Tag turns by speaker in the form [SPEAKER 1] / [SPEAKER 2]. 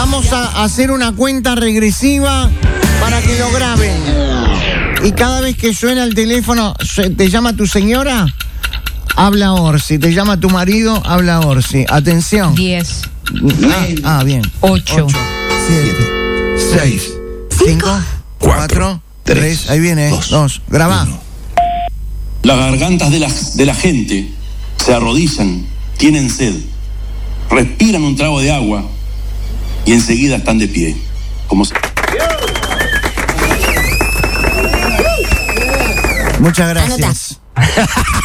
[SPEAKER 1] Vamos a hacer una cuenta regresiva para que lo graben. Y cada vez que suena el teléfono, ¿te llama tu señora? Habla Orsi. ¿Te llama tu marido? Habla Orsi. Atención.
[SPEAKER 2] 10.
[SPEAKER 1] Bien.
[SPEAKER 2] 8.
[SPEAKER 1] 7. 6. 5. 4. 3. Ahí viene. 2. Grabá.
[SPEAKER 3] 1. Las gargantas de la gente se arrodillan, tienen sed, respiran un trago de agua y enseguida están de pie.
[SPEAKER 1] Muchas gracias.